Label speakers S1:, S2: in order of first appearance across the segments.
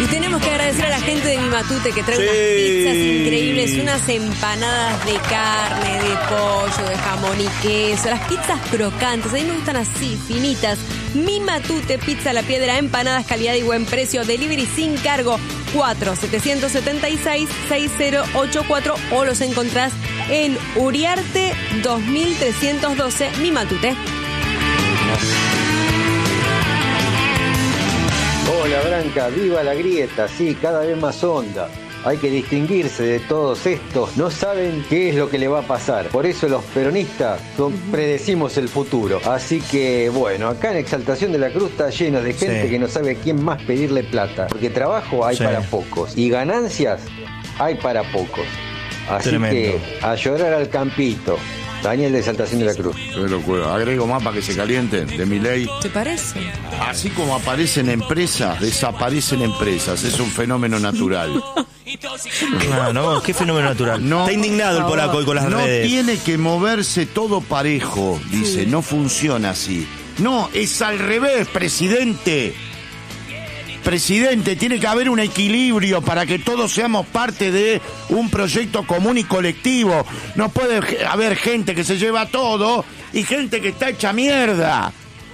S1: Tenemos que agradecer a la gente de Mi Matute que trae unas pizzas increíbles, unas empanadas de carne, de pollo, de jamón y queso, las pizzas crocantes, a mí me gustan así, finitas. Mi Matute, pizza a la piedra, empanadas, calidad y buen precio, delivery sin cargo, 4-776-6084 o los encontrás en Uriarte 2312, Mi Matute.
S2: Hola Branca, viva la grieta, sí, cada vez más honda. Hay que distinguirse de todos estos, no saben qué es lo que le va a pasar. Por eso los peronistas predecimos el futuro. Así que bueno, acá en Exaltación de la Cruz está lleno de gente que no sabe a quién más pedirle plata. Porque trabajo hay para pocos y ganancias hay para pocos. Así que a llorar al campito. Daniel de Exaltación de la Cruz.
S3: Agrego más para que se calienten de Milei.
S1: ¿Te parece?
S3: Así como aparecen empresas, desaparecen empresas. Es un fenómeno natural.
S4: No, ¿qué fenómeno natural? No, está indignado el polaco hoy con las redes.
S3: No tiene que moverse todo parejo, dice. No funciona así. No, es al revés, presidente. Presidente, tiene que haber un equilibrio para que todos seamos parte de un proyecto común y colectivo. No puede haber gente que se lleva todo y gente que está hecha mierda.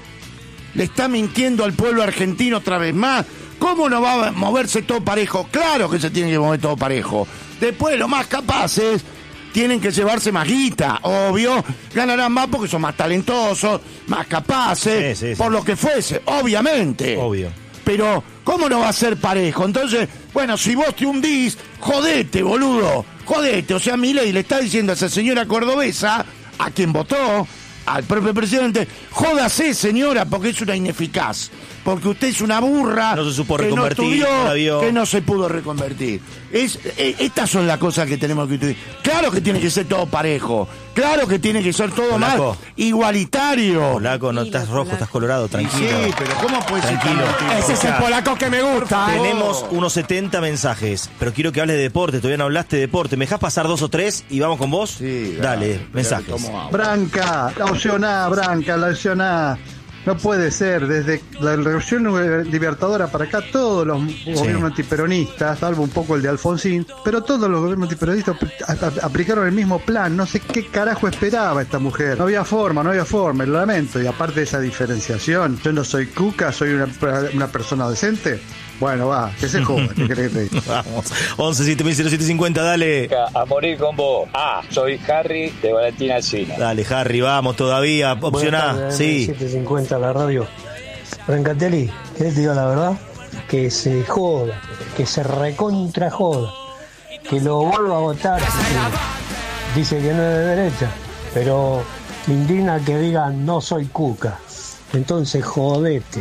S3: Le está mintiendo al pueblo argentino otra vez más. ¿Cómo no va a moverse todo parejo? Claro que se tiene que mover todo parejo. Después, los más capaces tienen que llevarse más guita, obvio. Ganarán más porque son más talentosos, más capaces, por lo que fuese, obviamente.
S4: Obvio.
S3: Pero, ¿cómo no va a ser parejo? Entonces, bueno, si vos te hundís, jodete, boludo. Jodete. O sea, Milei le está diciendo a esa señora cordobesa, a quien votó, al propio presidente, jódase, señora, porque es una ineficaz. Porque usted es una burra.
S4: No se supo
S3: que
S4: reconvertir,
S3: no
S4: no la vio.
S3: que no se pudo reconvertir. Estas son las cosas que tenemos que estudiar. Claro que tiene que ser todo parejo. Claro que tiene que ser todo
S4: Polaco.
S3: más igualitario.
S4: Polaco, no estás rojo, estás colorado, tranquilo.
S3: Sí, pero ¿cómo puede
S4: Tranquilo.
S3: ser?
S5: Ese es el polaco que me gusta.
S4: Tenemos unos 70 mensajes, pero quiero que hables de deporte. Todavía no hablaste de deporte. ¿Me dejás pasar 2 o 3 y vamos con vos?
S3: Sí,
S4: dale, mensajes.
S6: Branca, la opción A, Branca, la opción A. No puede ser, desde la Revolución Libertadora para acá, todos los gobiernos antiperonistas, salvo un poco el de Alfonsín, pero todos los gobiernos antiperonistas aplicaron el mismo plan. No sé qué carajo esperaba esta mujer. No había forma, lo lamento. Y aparte de esa diferenciación, yo no soy cuca, soy una persona decente. Bueno, va, que se joda, ¿qué querés que te diga?
S4: Vamos, 11-7000-0750, dale.
S7: A morir con vos. Soy Harry de Valentina Alsina.
S4: Dale, Harry, vamos todavía. Opción A, sí.
S8: 750 la radio. Brancatelli, ¿qué te digo la verdad? Que se joda, que se recontra joda, que lo vuelva a votar. Dice que no es de derecha, pero me indigna que digan no soy cuca. Entonces jodete.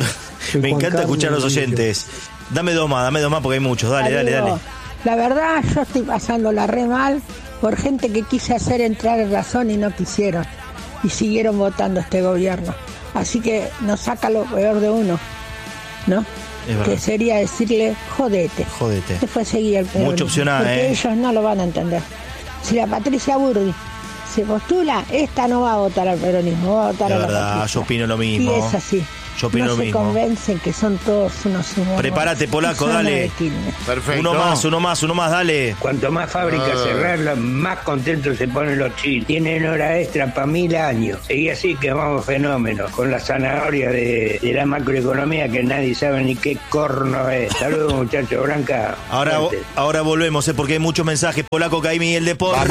S4: Me encanta escuchar a los oyentes. Dame dos más porque hay muchos. Dale.
S9: La verdad, yo estoy pasándola re mal por gente que quise hacer entrar en razón y no quisieron. Y siguieron votando este gobierno. Así que nos saca lo peor de uno, ¿no? Que sería decirle, jodete. Después seguía el peronismo.
S4: Mucha opción A,
S9: porque ellos no lo van a entender. Si la Patricia Burdi se postula, esta no va a votar al peronismo, va a votar a la Patricia.
S4: Yo opino lo mismo.
S9: Y es así.
S4: Yo opino
S9: no
S4: lo
S9: se
S4: mismo.
S9: convencen que son todos unos humores.
S4: Prepárate, polaco, dale.
S3: Perfecto.
S4: Uno más, dale.
S10: Cuanto más fábricas cerrar, más contentos se ponen los chinos. Tienen hora extra para 1000 años. Seguí así que vamos fenómenos. Con la zanahoria de la macroeconomía que nadie sabe ni qué corno es. Saludos, muchachos. Branca.
S4: Ahora volvemos, porque hay muchos mensajes. Polaco, Caimi, el deporte.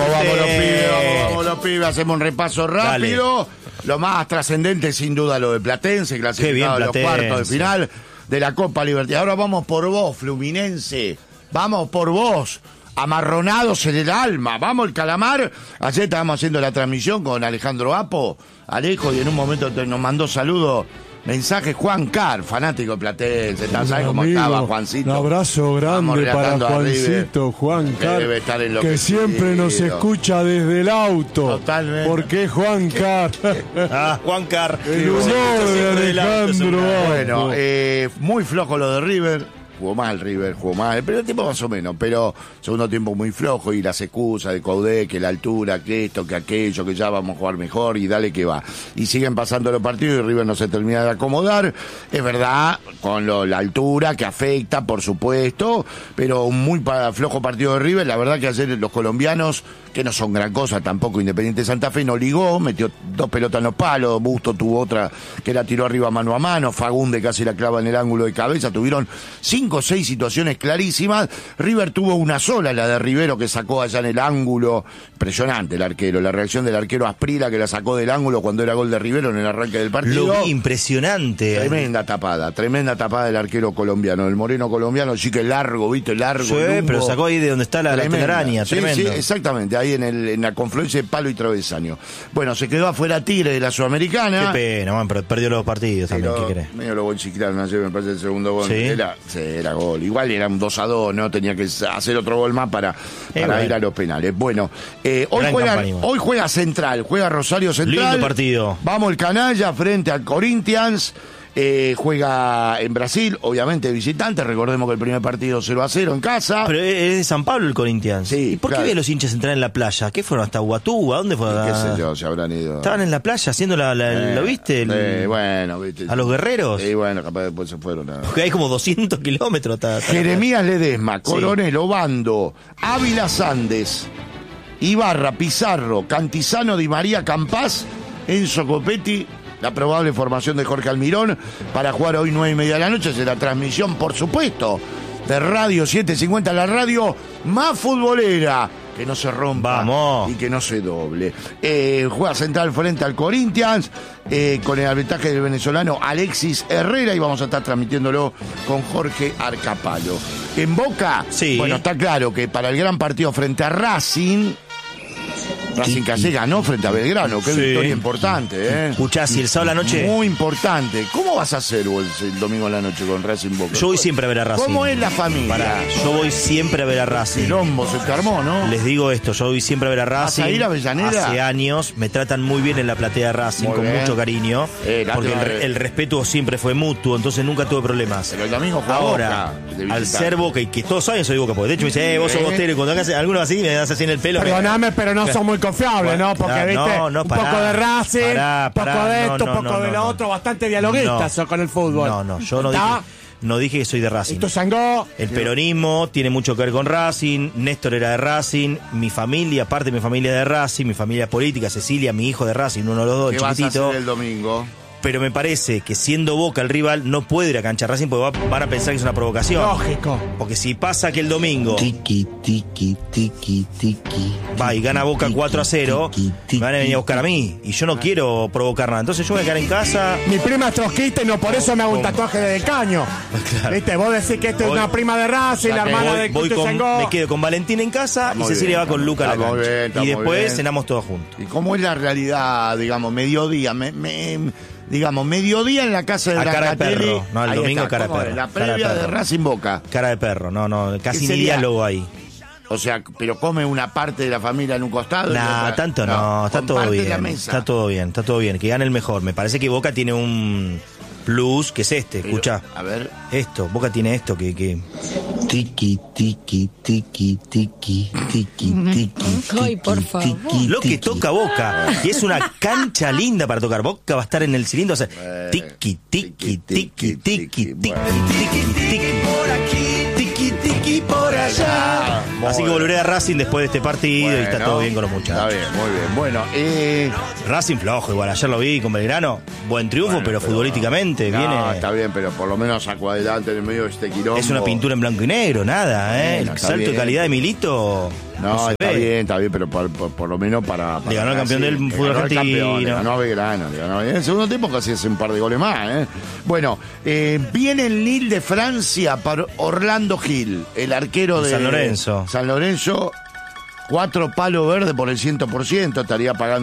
S3: Vamos los pibes. Hacemos un repaso rápido. Dale. Lo más trascendente, sin duda, lo de Platense, clasificado a los cuartos de final de la Copa Libertadores. Ahora vamos por vos, Fluminense. Vamos por vos, amarronados en el alma. Vamos el Calamar. Ayer estábamos haciendo la transmisión con Alejandro Apo, Alejo, y en un momento nos mandó saludos. Mensaje Juan Carr, fanático de Platense. ¿Sabes cómo estaba, Juancito?
S5: Un abrazo grande para Juancito, Juan Carr, que siempre nos escucha desde el auto.
S3: Totalmente.
S5: Porque es Juan Carr.
S4: Juan Carr.
S5: El humor de Alejandro.
S3: Bueno, muy flojo lo de River. jugó mal River, jugó mal, el primer tiempo más o menos, pero segundo tiempo muy flojo y las excusas de Coudet, que la altura, que esto, que aquello, que ya vamos a jugar mejor y dale que va. Y siguen pasando los partidos y River no se termina de acomodar, es verdad, con la altura que afecta, por supuesto, pero un muy flojo partido de River. La verdad que ayer los colombianos, que no son gran cosa tampoco, Independiente Santa Fe no ligó, metió 2 pelotas en los palos, Busto tuvo otra que la tiró arriba mano a mano, Fagunde casi la clava en el ángulo de cabeza, tuvieron 5 o 6 situaciones clarísimas. River tuvo una sola, la de Rivero, que sacó allá en el ángulo, impresionante el arquero, la reacción del arquero Asprila, que la sacó del ángulo cuando era gol de Rivero en el arranque del partido.
S4: Lo vi impresionante.
S3: Tremenda tapada del arquero colombiano, el moreno colombiano, sí que largo, viste, largo.
S4: Sí, pero sacó ahí de donde está la telaraña,
S3: sí,
S4: tremendo.
S3: Sí, exactamente, ahí en la confluencia de palo y travesaño. Bueno, se quedó afuera Tigre de la Sudamericana.
S4: Qué pena, man, pero perdió los partidos también, ¿qué querés?
S3: Medio lo bolsiclaron ayer, me parece el segundo gol.
S4: ¿Sí?
S3: Era gol. Igual era un 2-2, ¿no? Tenía que hacer otro gol más para ir a los penales. Bueno, hoy juega Central, juega Rosario Central.
S4: Lindo partido.
S3: Vamos el canalla frente al Corinthians. Juega en Brasil, obviamente visitante. Recordemos que el primer partido 0-0 en casa.
S4: Pero es de San Pablo el Corinthians.
S3: Sí,
S4: ¿Y por qué los hinchas entrar en la playa? ¿Qué fueron? ¿Hasta Ubatuba? ¿Dónde fueron?
S3: ¿Qué sé yo? Se habrán ido.
S4: Estaban en la playa haciendo ¿lo viste?
S3: Bueno, viste.
S4: ¿A los guerreros?
S3: Sí, bueno, capaz después se fueron.
S4: Porque hay como 200 kilómetros.
S3: Jeremías Ledesma, Coronel, Obando, Ávila Sandes, Ibarra, Pizarro, Cantizano, Di María, Campás, Enzo Copetti. La probable formación de Jorge Almirón para jugar hoy 9:30 de la noche. Será transmisión, por supuesto, de Radio 750, la radio más futbolera. Que no se rompa.
S4: Vamos.
S3: Y que no se doble. Juega Central frente al Corinthians, con el arbitraje del venezolano Alexis Herrera, y vamos a estar transmitiéndolo con Jorge Arcapalo. En Boca, bueno, está claro que para el gran partido frente a Racing casi ganó frente a Belgrano, qué victoria importante,
S4: Escuchá, si el sábado a la noche.
S3: Muy importante. ¿Cómo vas a hacer vos el domingo a la noche con Racing Boca?
S4: Yo voy siempre a ver a Racing.
S3: ¿Cómo es la familia?
S4: Yo voy siempre a ver a Racing.
S3: Quilombo se te armó, ¿no?
S4: Les digo esto, yo voy siempre a ver a Racing.
S3: ¿Vas a ir a Avellaneda?
S4: Hace años me tratan muy bien en la platea de Racing, con mucho cariño. Porque el respeto siempre fue mutuo, entonces nunca tuve problemas.
S3: Pero el domingo juega
S4: ahora,
S3: Boca,
S4: al ser Boca, y que todos saben soy Boca, porque de hecho me dice, vos sos bostero, y cuando hagas alguno así, me das así en el pelo.
S5: Perdóname, pero no son muy confiables, ¿no? Porque, viste, un poco de Racing, un poco de esto, un poco de lo otro, bastante dialoguistas con el fútbol.
S4: Yo no dije que soy de Racing.
S5: Esto sangó.
S4: El peronismo tiene mucho que ver con Racing. Néstor era de Racing. Mi familia, parte de mi familia de Racing. Mi familia política, Cecilia, mi hijo de Racing, uno de los dos,
S3: ¿Qué
S4: chiquitito.
S3: vas a hacer el domingo?
S4: Pero me parece que siendo Boca el rival, no puede ir a cancha Racing porque van a pensar que es una provocación.
S5: Lógico.
S4: Porque si pasa que el domingo va y gana Boca 4-0, me van a venir a buscar a mí. Y yo no quiero provocar nada. Entonces yo voy a quedar en casa.
S5: Mi prima es trotskista y no por eso me hago un tatuaje de Caño. Claro. ¿Viste? Vos decís que esta es una prima de Racing, la hermana de Sangó.
S4: Me quedo con Valentín en casa y Cecilia va con Luca a la cancha. Y después cenamos todos juntos.
S3: ¿Y cómo es la realidad, digamos, mediodía? Digamos, mediodía en la casa de Brancatelli.
S4: No, el domingo cara de perro.
S3: La previa de Racing Boca.
S4: Cara de perro, no, casi ni diálogo ahí.
S3: O sea, pero come una parte de la familia en un costado.
S4: Nah, tanto no, está todo bien. Está todo bien, que gane el mejor. Me parece que Boca tiene un plus, que es escuchá.
S3: A ver.
S4: Boca tiene esto que...
S11: Tiki, tiki, tiki, tiki, tiki, tiki.
S1: Ay, por favor.
S4: Lo que toca Boca, y es una cancha linda para tocar. Boca va a estar en el cilindro, o sea, tiki, tiki, tiki, tiki, tiki, tiki, tiki. Por aquí, tiki, tiki, por allá. Así que volveré a Racing después de este partido y está todo bien con los muchachos.
S3: Está bien, muy bien. Bueno,
S4: Racing flojo, igual ayer lo vi con Belgrano. Buen triunfo, pero futbolísticamente viene.
S3: Está bien, pero por lo menos sacó adelante en el medio de este quilombo.
S4: Es una pintura en blanco y negro, nada, ¿eh? El salto de calidad de Milito.
S3: No, está bien, pero por lo menos para
S4: le ganó al campeón del fútbol argentino. Le ganó
S3: a Belgrano, en el segundo tiempo casi hace un par de goles más, ¿eh? Bueno, viene el Lille de Francia para Orlando Gil, el arquero de
S4: San Lorenzo.
S3: 4 palos verdes por el 100%, estaría pagando